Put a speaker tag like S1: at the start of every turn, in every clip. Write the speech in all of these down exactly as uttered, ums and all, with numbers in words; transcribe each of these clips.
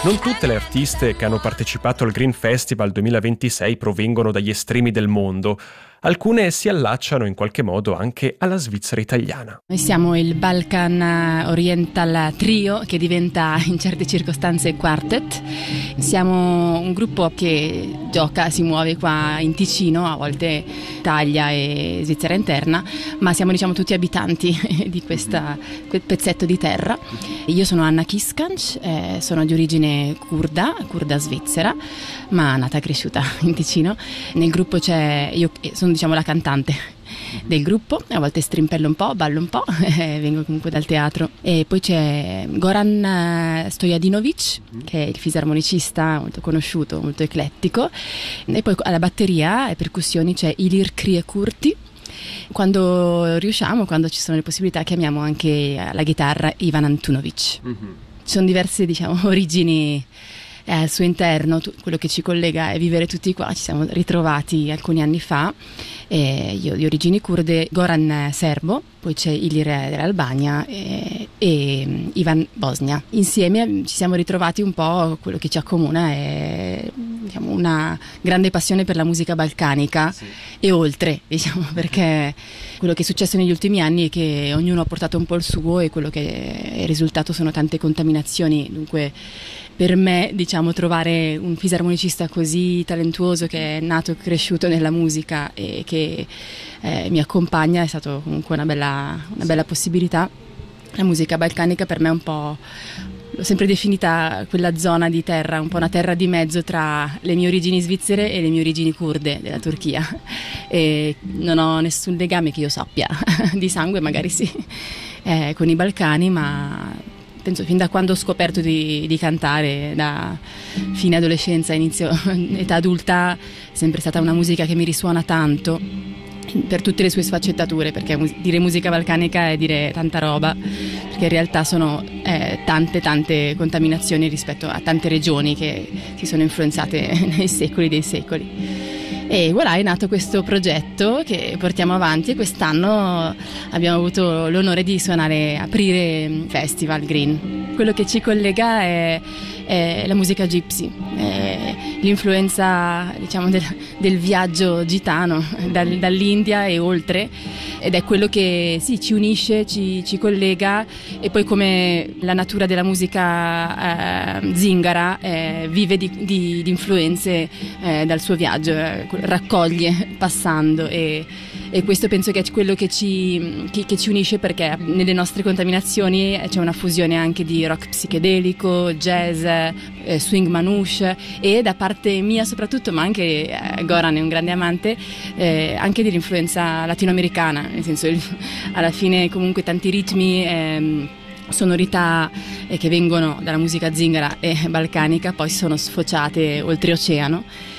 S1: Non tutte le artiste che hanno partecipato al Green Festival duemilaventisei provengono dagli estremi del mondo. Alcune si allacciano in qualche modo anche alla Svizzera italiana.
S2: Noi siamo il Balkan Oriental Trio, che diventa in certe circostanze quartet. Siamo un gruppo che gioca, si muove qua in Ticino, a volte Italia e Svizzera interna, ma siamo diciamo tutti abitanti di questa, quel pezzetto di terra. Io sono Anna Kiskanc, eh, sono di origine curda, curda svizzera, ma nata e cresciuta in Ticino. Nel gruppo c'è, io sono diciamo la cantante del gruppo, a volte strimpello un po', ballo un po', vengo comunque dal teatro. E poi c'è Goran Stojadinovic, che è il fisarmonicista molto conosciuto, molto eclettico, e poi alla batteria e percussioni c'è Ilir Kriekurti. Quando riusciamo, quando ci sono le possibilità, chiamiamo anche alla chitarra Ivan Antunovic. Mm-hmm. Ci sono diverse diciamo origini eh, al suo interno, tu, quello che ci collega è vivere tutti qua. Ci siamo ritrovati alcuni anni fa, eh, io di origini kurde, Goran serbo, poi c'è Ilir dell'Albania e, e Ivan Bosnia. Insieme ci siamo ritrovati un po', quello che ci accomuna è diciamo, una grande passione per la musica balcanica, sì. E oltre, diciamo, perché quello che è successo negli ultimi anni è che ognuno ha portato un po' il suo e quello che è il risultato sono tante contaminazioni. Dunque per me diciamo trovare un fisarmonicista così talentuoso, che è nato e cresciuto nella musica e che eh, mi accompagna, è stato comunque una bella, una bella possibilità. La musica balcanica per me è un po', l'ho sempre definita quella zona di terra, un po' una terra di mezzo tra le mie origini svizzere e le mie origini kurde della Turchia, e non ho nessun legame che io sappia di sangue, magari sì, eh, con i Balcani, ma penso fin da quando ho scoperto di, di cantare, da fine adolescenza, inizio età adulta, è sempre stata una musica che mi risuona tanto per tutte le sue sfaccettature, perché dire musica balcanica è dire tanta roba, perché in realtà sono eh, tante tante contaminazioni rispetto a tante regioni che si sono influenzate nei secoli dei secoli. E voilà, è nato questo progetto che portiamo avanti, e quest'anno abbiamo avuto l'onore di suonare, aprire Festival Green. Quello che ci collega è, è la musica gypsy, è l'influenza diciamo del, del viaggio gitano dal, dall'India e oltre, ed è quello che sì, ci unisce, ci, ci collega, e poi come la natura della musica eh, zingara eh, vive di, di, di influenze eh, dal suo viaggio, eh, raccoglie passando, e, e questo penso che è quello che ci, che, che ci unisce, perché nelle nostre contaminazioni c'è una fusione anche di rock psichedelico, jazz, eh, swing manouche, e da parte mia soprattutto, ma anche eh, Goran è un grande amante, eh, anche dell'influenza latinoamericana, nel senso il, alla fine comunque tanti ritmi, ehm, sonorità eh, che vengono dalla musica zingara e balcanica poi sono sfociate oltreoceano,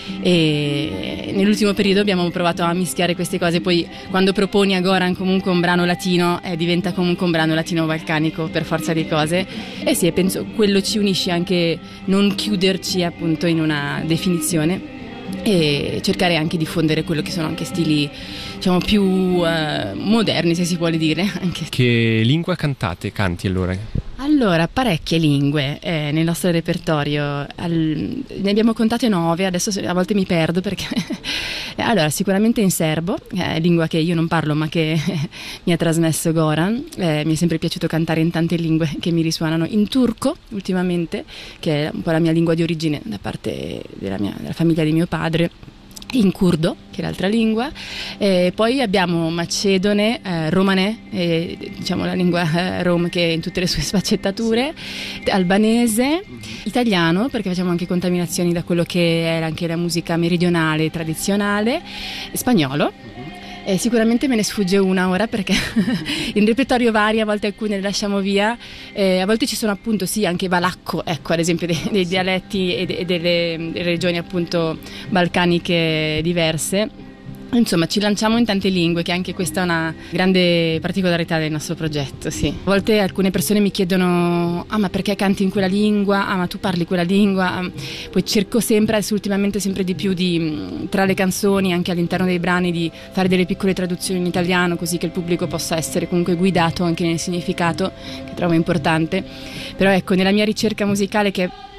S2: e nell'ultimo periodo abbiamo provato a mischiare queste cose. Poi quando proponi a Goran comunque un brano latino eh, diventa comunque un brano latino-balcanico per forza di cose, e sì, penso quello ci unisce, anche non chiuderci appunto in una definizione e cercare anche di diffondere quello che sono anche stili diciamo più uh, moderni, se si vuole dire anche.
S1: Che lingua cantate, canti allora?
S2: Allora, parecchie lingue eh, nel nostro repertorio. Al, ne abbiamo contate nove, adesso a volte mi perdo perché allora sicuramente in serbo, eh, lingua che io non parlo ma che mi ha trasmesso Goran. Eh, mi è sempre piaciuto cantare in tante lingue che mi risuonano. In turco ultimamente, che è un po' la mia lingua di origine da parte della, mia, della famiglia di mio padre. In curdo, che è l'altra lingua, e poi abbiamo macedone, eh, romane, eh, diciamo la lingua eh, rom, che in tutte le sue sfaccettature, albanese, italiano, perché facciamo anche contaminazioni da quello che è anche la musica meridionale tradizionale, e spagnolo. Eh, sicuramente me ne sfugge una ora perché in repertorio varia, a volte alcune le lasciamo via, eh, a volte ci sono appunto sì anche valacco, ecco ad esempio dei, dei dialetti e, de, e delle, delle regioni appunto balcaniche diverse. Insomma, ci lanciamo in tante lingue, che anche questa è una grande particolarità del nostro progetto, sì. A volte alcune persone mi chiedono ah ma perché canti in quella lingua, ah ma tu parli quella lingua, poi cerco sempre, adesso ultimamente sempre di più, di tra le canzoni, anche all'interno dei brani, di fare delle piccole traduzioni in italiano, così che il pubblico possa essere comunque guidato anche nel significato, che trovo importante. Però ecco, nella mia ricerca musicale, che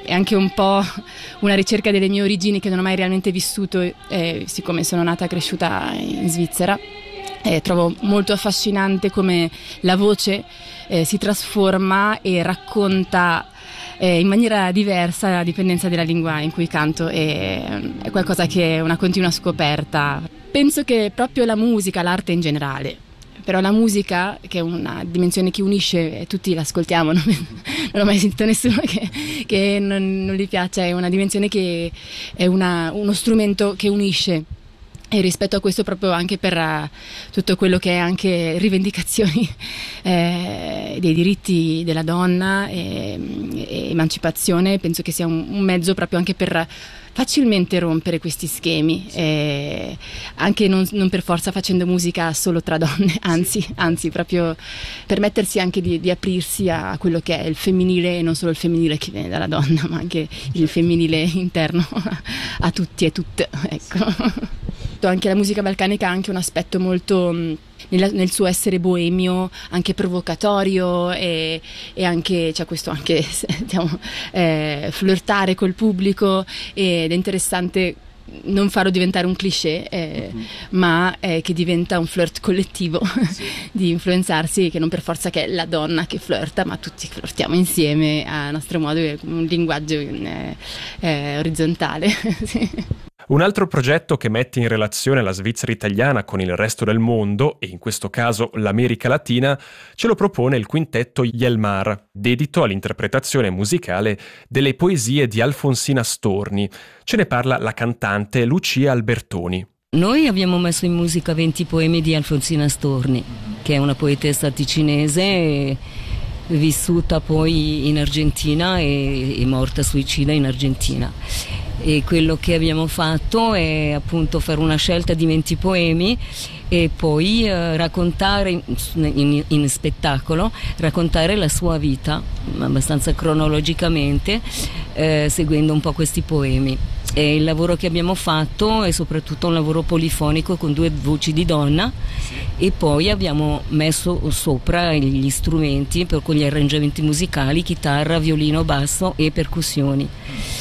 S2: è anche un po' una ricerca delle mie origini che non ho mai realmente vissuto, eh, siccome sono nata e cresciuta in Svizzera. Eh, trovo molto affascinante come la voce eh, si trasforma e racconta eh, in maniera diversa a dipendenza della lingua in cui canto, e è qualcosa che è una continua scoperta. Penso che proprio la musica, l'arte in generale, però la musica, che è una dimensione che unisce, tutti l'ascoltiamo, non, non ho mai sentito nessuno che, che non, non gli piaccia, è una dimensione che è una, uno strumento che unisce. E rispetto a questo, proprio anche per uh, tutto quello che è anche rivendicazioni eh, dei diritti della donna e, e emancipazione, penso che sia un, un mezzo proprio anche per facilmente rompere questi schemi, eh, anche non, non per forza facendo musica solo tra donne, anzi, anzi proprio permettersi anche di, di aprirsi a quello che è il femminile, e non solo il femminile che viene dalla donna, ma anche il femminile interno a tutti e tutte, ecco. Anche la musica balcanica ha anche un aspetto molto nel, nel suo essere boemio, anche provocatorio, e, e anche c'è questo anche diciamo, eh, flirtare col pubblico, ed è interessante non farlo diventare un cliché, eh, uh-huh. ma eh, che diventa un flirt collettivo, sì. di influenzarsi, che non per forza che è la donna che flirta, ma tutti flirtiamo insieme a nostro modo, un linguaggio eh, eh, orizzontale. Sì.
S1: Un altro progetto che mette in relazione la Svizzera italiana con il resto del mondo, e in questo caso l'America Latina, ce lo propone il quintetto Yelmar, dedito all'interpretazione musicale delle poesie di Alfonsina Storni. Ce ne parla la cantante Lucia Albertoni.
S3: Noi abbiamo messo in musica venti poemi di Alfonsina Storni, che è una poetessa ticinese vissuta poi in Argentina e, e morta suicida in Argentina. E quello che abbiamo fatto è appunto fare una scelta di venti poemi e poi eh, raccontare in, in, in spettacolo, raccontare la sua vita abbastanza cronologicamente, eh, seguendo un po' questi poemi. E il lavoro che abbiamo fatto è soprattutto un lavoro polifonico con due voci di donna, e poi abbiamo messo sopra gli strumenti per, con gli arrangiamenti musicali, chitarra, violino, basso e percussioni.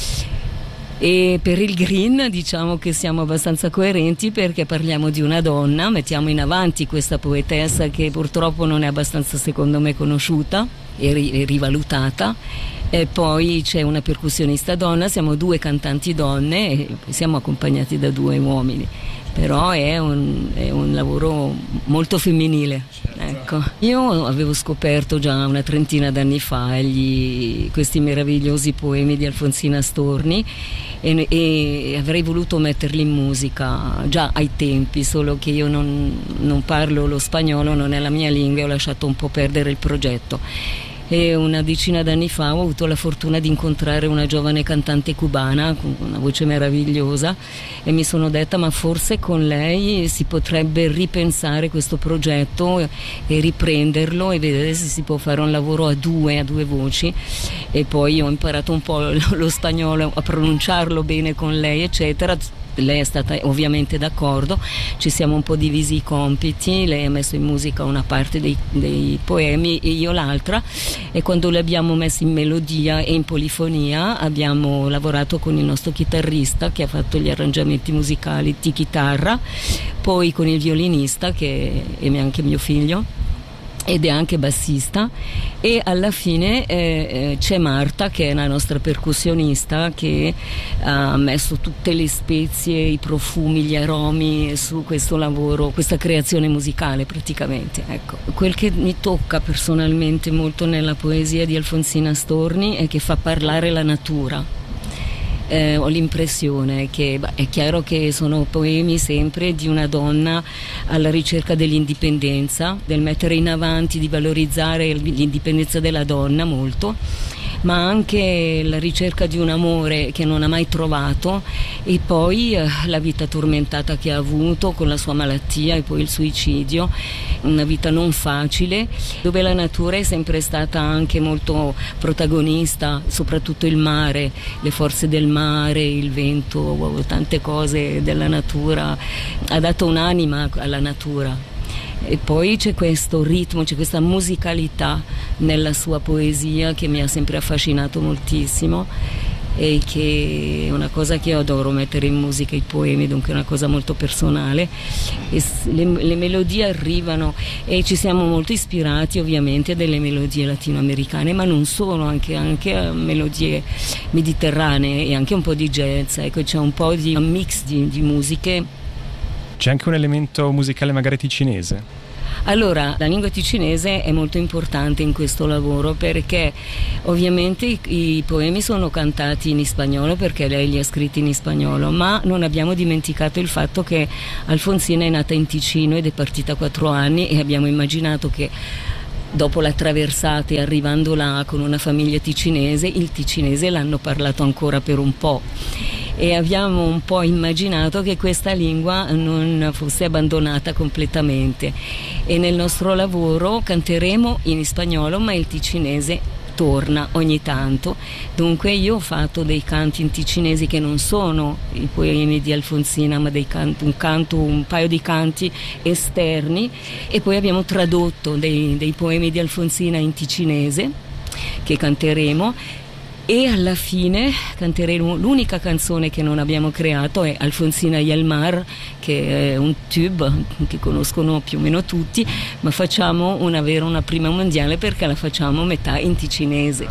S3: E per il Green diciamo che siamo abbastanza coerenti, perché parliamo di una donna, mettiamo in avanti questa poetessa che purtroppo non è abbastanza, secondo me, conosciuta e ri- rivalutata, e poi c'è una percussionista donna, siamo due cantanti donne e siamo accompagnati da due uomini, però è un, è un lavoro molto femminile. Ecco. Io avevo scoperto già una trentina d'anni fa gli, questi meravigliosi poemi di Alfonsina Storni e, e avrei voluto metterli in musica già ai tempi, solo che io non, non parlo lo spagnolo, non è la mia lingua, e ho lasciato un po' perdere il progetto. E una decina d'anni fa ho avuto la fortuna di incontrare una giovane cantante cubana con una voce meravigliosa, e mi sono detta: ma forse con lei si potrebbe ripensare questo progetto e riprenderlo e vedere se si può fare un lavoro a due, a due voci. E poi ho imparato un po' lo spagnolo, a pronunciarlo bene con lei, eccetera. Lei è stata ovviamente d'accordo, ci siamo un po' divisi i compiti, lei ha messo in musica una parte dei, dei poemi e io l'altra, e quando li abbiamo messi in melodia e in polifonia abbiamo lavorato con il nostro chitarrista che ha fatto gli arrangiamenti musicali di chitarra, poi con il violinista che è anche mio figlio ed è anche bassista, e alla fine eh, c'è Marta, che è la nostra percussionista, che ha messo tutte le spezie, i profumi, gli aromi su questo lavoro, questa creazione musicale praticamente. Ecco. Quel che mi tocca personalmente molto nella poesia di Alfonsina Storni è che fa parlare la natura. Eh, ho l'impressione che beh, è chiaro che sono poemi sempre di una donna alla ricerca dell'indipendenza, del mettere in avanti, di valorizzare l'indipendenza della donna molto, ma anche la ricerca di un amore che non ha mai trovato, e poi eh, la vita tormentata che ha avuto con la sua malattia e poi il suicidio, una vita non facile, dove la natura è sempre stata anche molto protagonista, soprattutto il mare, le forze del mare, il vento, tante cose della natura, ha dato un'anima alla natura. E poi c'è questo ritmo, c'è questa musicalità nella sua poesia che mi ha sempre affascinato moltissimo, e che è una cosa che io adoro mettere in musica, i poemi, dunque è una cosa molto personale, e le, le melodie arrivano e ci siamo molto ispirati ovviamente delle melodie latinoamericane, ma non solo, anche, anche a melodie mediterranee e anche un po' di jazz, ecco, c'è un po' di un mix di, di musiche.
S1: C'è anche un elemento musicale magari ticinese?
S3: Allora, la lingua ticinese è molto importante in questo lavoro perché ovviamente i, i poemi sono cantati in spagnolo perché lei li ha scritti in spagnolo, ma non abbiamo dimenticato il fatto che Alfonsina è nata in Ticino ed è partita a quattro anni e abbiamo immaginato che dopo la traversata e arrivando là con una famiglia ticinese, il ticinese l'hanno parlato ancora per un po'. E abbiamo un po' immaginato che questa lingua non fosse abbandonata completamente, e nel nostro lavoro canteremo in spagnolo, ma il ticinese torna ogni tanto. Dunque io ho fatto dei canti in ticinesi che non sono i poemi di Alfonsina, ma dei canti, un canto, un paio di canti esterni, e poi abbiamo tradotto dei, dei poemi di Alfonsina in ticinese che canteremo. E alla fine canteremo l'unica canzone che non abbiamo creato, è Alfonsina y el mar, che è un tube che conoscono più o meno tutti, ma facciamo una vera una prima mondiale perché la facciamo metà in ticinese.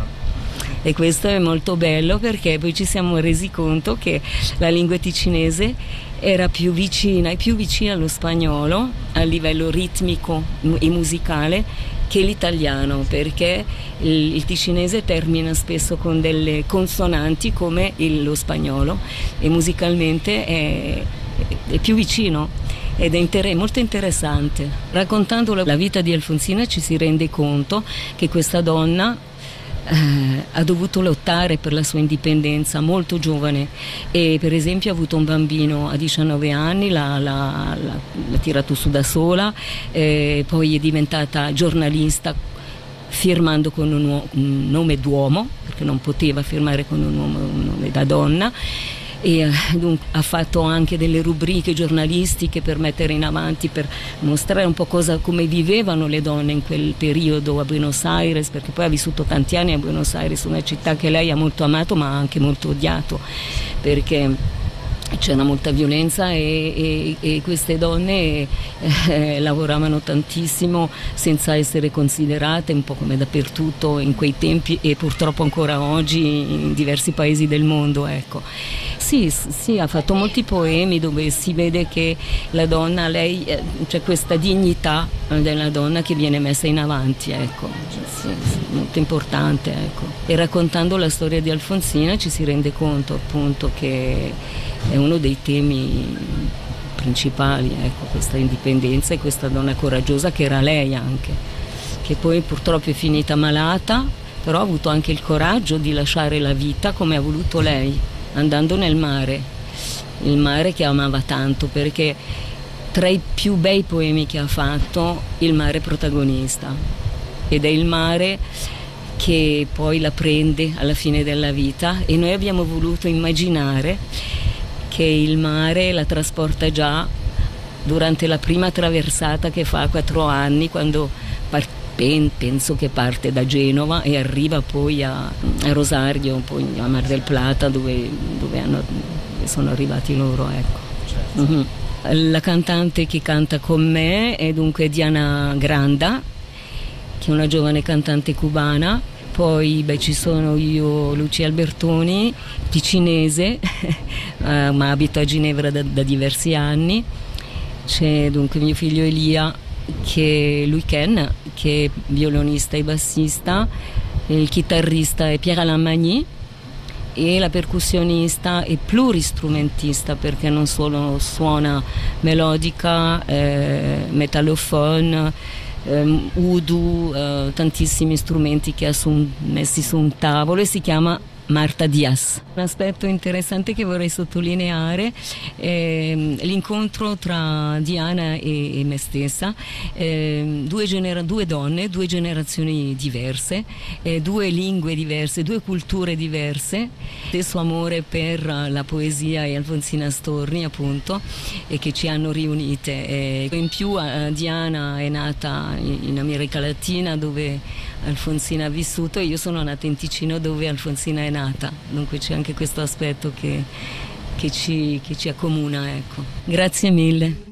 S3: E questo è molto bello perché poi ci siamo resi conto che la lingua ticinese era più vicina, è più vicina allo spagnolo a livello ritmico e musicale che l'italiano, perché il, il ticinese termina spesso con delle consonanti come il, lo spagnolo, e musicalmente è, è più vicino ed è inter- molto interessante. Raccontando la, la vita di Alfonsina ci si rende conto che questa donna Eh, ha dovuto lottare per la sua indipendenza molto giovane, e per esempio ha avuto un bambino a diciannove anni, l'ha, l'ha, l'ha, l'ha tirato su da sola, eh, poi è diventata giornalista firmando con un, uo- un nome d'uomo perché non poteva firmare con un, uomo, un nome da donna, e dunque ha fatto anche delle rubriche giornalistiche per mettere in avanti, per mostrare un po' cosa, come vivevano le donne in quel periodo a Buenos Aires, perché poi ha vissuto tanti anni a Buenos Aires, una città che lei ha molto amato ma ha anche molto odiato, perché c'era molta violenza e, e, e queste donne eh, lavoravano tantissimo senza essere considerate, un po' come dappertutto in quei tempi e purtroppo ancora oggi in diversi paesi del mondo, ecco. Sì, sì, ha fatto molti poemi dove si vede che la donna, lei, eh, c'è questa dignità della donna che viene messa in avanti, ecco. Sì, sì, molto importante, ecco. E raccontando la storia di Alfonsina ci si rende conto appunto che è uno dei temi principali, ecco, questa indipendenza e questa donna coraggiosa che era lei anche, che poi purtroppo è finita malata, però ha avuto anche il coraggio di lasciare la vita come ha voluto lei, andando nel mare, il mare che amava tanto, perché tra i più bei poemi che ha fatto il mare è protagonista, ed è il mare che poi la prende alla fine della vita, e noi abbiamo voluto immaginare che il mare la trasporta già durante la prima traversata che fa a quattro anni, quando par- pen- penso che parte da Genova e arriva poi a, a Rosario, poi a Mar del Plata, dove, dove, hanno, dove sono arrivati loro, ecco. Certo. Mm-hmm. La cantante che canta con me è dunque Diana Granda, che è una giovane cantante cubana. Poi beh, ci sono io, Lucia Albertoni, ticinese, eh, ma abito a Ginevra da, da diversi anni. C'è dunque mio figlio Elia, che lui Ken, che è violonista e bassista, il chitarrista è Pierre Alain Magny, e la percussionista è pluristrumentista, perché non solo suona melodica, eh, metallofone, Um, udu, uh, tantissimi strumenti che ha su, messi su un tavolo, e si chiama Marta Diaz. Un aspetto interessante che vorrei sottolineare è l'incontro tra Diana e, e me stessa, eh, due, genera- due donne, due generazioni diverse, eh, due lingue diverse, due culture diverse, stesso amore per la poesia e Alfonsina Storni appunto, e che ci hanno riunite. E in più eh, Diana è nata in, in America Latina, dove Alfonsina ha vissuto, e io sono nata in Ticino, dove Alfonsina è nata. nata, dunque c'è anche questo aspetto che, che, ci, che ci accomuna, ecco. Grazie mille.